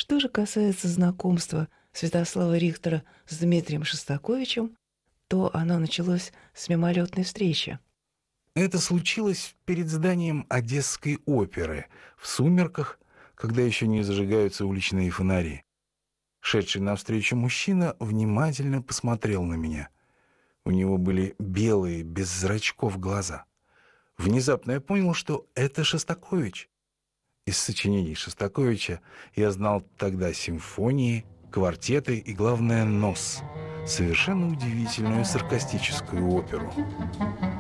Что же касается знакомства Святослава Рихтера с Дмитрием Шостаковичем, то оно началось с мимолетной встречи. Это случилось перед зданием Одесской оперы, в сумерках, когда еще не зажигаются уличные фонари. Шедший навстречу мужчина внимательно посмотрел на меня. У него были белые, без зрачков глаза. Внезапно я понял, что это Шостакович. Из сочинений Шостаковича я знал тогда симфонии, квартеты и, главное, «Нос» — совершенно удивительную саркастическую оперу.